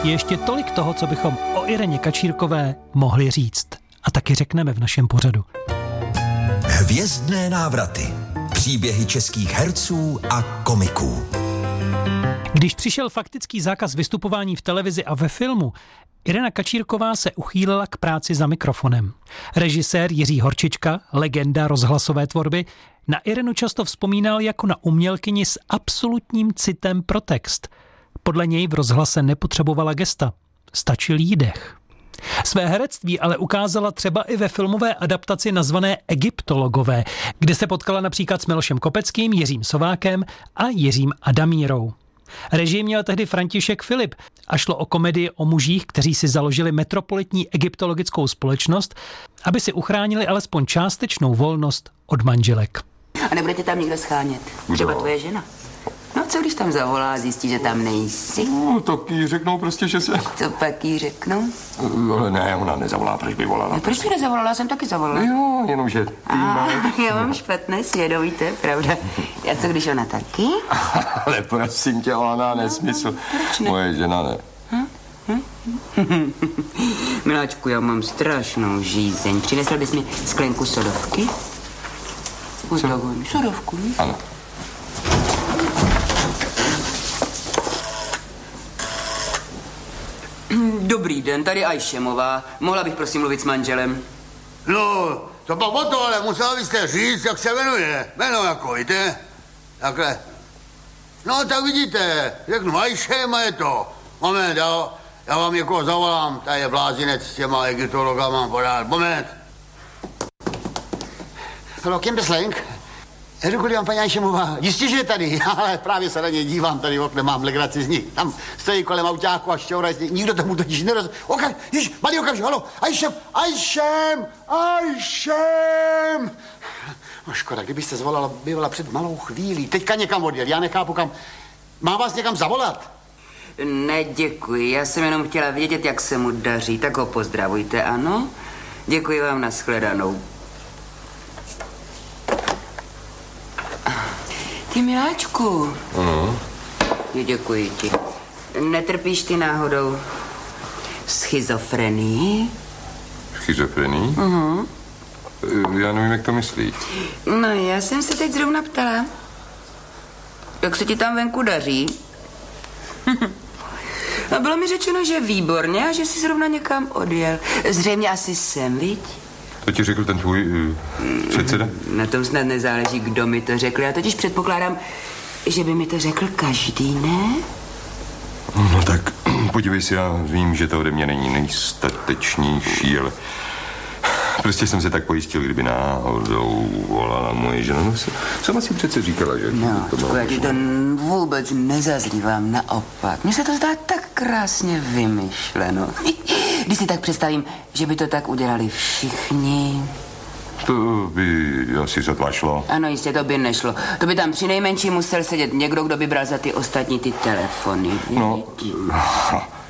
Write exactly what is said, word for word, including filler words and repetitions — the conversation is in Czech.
je ještě tolik toho, co bychom o Ireně Kačírkové mohli říct. A taky řekneme v našem pořadu. Hvězdné návraty. Příběhy českých herců a komiků. Když přišel faktický zákaz vystupování v televizi a ve filmu, Irena Kačírková se uchýlila k práci za mikrofonem. Režisér Jiří Horčička, legenda rozhlasové tvorby, na Irenu často vzpomínal jako na umělkyni s absolutním citem pro text. Podle něj v rozhlase nepotřebovala gesta, stačil jí dech. Své herectví ale ukázala třeba i ve filmové adaptaci nazvané Egyptologové, kde se potkala například s Milošem Kopeckým, Jiřím Sovákem a Jiřím Adamírou. Režii měl tehdy František Filip a šlo o komedii o mužích, kteří si založili metropolitní egyptologickou společnost, aby si uchránili alespoň částečnou volnost od manželek. A nebudete tam někdo schánět? Třeba tvoje žena? No co když tam zavolá a zjistí, že tam nejsi? No, tak jí řeknou prostě, že se... Co pak jí řeknou? Ale ne, ona nezavolá, proč by volala? No, proč by nezavolala? Já jsem taky zavolala. Jo, jenomže ty A, máš... já mám špatné svědomí, to je pravda. A co když ona taky? Ale prosím tě, ona nesmysl. Proč ne? Moje žena ne. Hm? Hm? Miláčku, já mám strašnou žízeň. Přinesl bys mi sklenku sodovky? Uzdravím. Sodovku, ne? Ano. Dobrý den, tady Ajšemová. Mohla bych prosím mluvit s manželem? No, to pak o to, ale musela byste říct, jak se jmenuje. Jméno jako, víte? Takhle. No, tak vidíte, řeknu Ajšem a je to. Moment, já, já vám někoho zavolám, tady je blázinec s těma egyptologama podávat. Moment. Halo, Kim Beslenk? Děkuji vám, paní Ajšemová. Jistě, že je tady, ale právě se na něj dívám, tady v okne mám legraci z ní. Tam stojí kolem autáku a šťouraj, nikdo tomu totiž neroz... Okam, již, malý okamžik, halo, Ajšem, Ajšem, Ajšem. No škoda, kdybyste zvolala, bývala před malou chvílí. Teďka někam odjel, já nechápu kam. Má vás někam zavolat? Ne, děkuji, já jsem jenom chtěla vědět, jak se mu daří, tak ho pozdravujte, ano? Děkuji vám, nashledanou. Ty miláčku. Ano. Děkuji ti. Netrpíš ty náhodou schizofrenii? Schizofrenii? Uh-huh. Já nevím, jak to myslí. No, já jsem se teď zrovna ptala. Jak se ti tam venku daří? A bylo mi řečeno, že výborně a že jsi zrovna někam odjel. Zřejmě asi sem, viď? To ti řekl ten tvůj uh, předseda? Na tom snad nezáleží, kdo mi to řekl. Já totiž předpokládám, že by mi to řekl každý, ne? No tak, podívej si, já vím, že to ode mě není nejstatečnější, ale prostě jsem se tak pojistil, kdyby náhodou volala moje žena. No, sama si přece říkala, že... No, to já ti to vůbec nezazlívám, naopak. Mně se to zdá tak krásně vymyšleno. Když si tak představím, že by to tak udělali všichni. To by asi sotva šlo. Ano, jistě, to by nešlo. To by tam přinejmenším musel sedět někdo, kdo by bral za ty ostatní ty telefony. No,